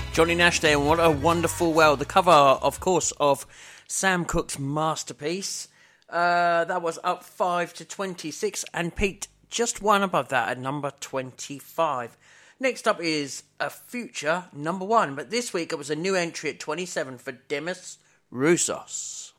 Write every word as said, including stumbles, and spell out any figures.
Johnny Nash there, and what a wonderful, well, the cover, of course, of Sam Cooke's masterpiece. Uh, that was up five to twenty-six, and Pete just one above that at number twenty-five. Next up is a future number one, but this week it was a new entry at twenty-seven for Demis Roussos.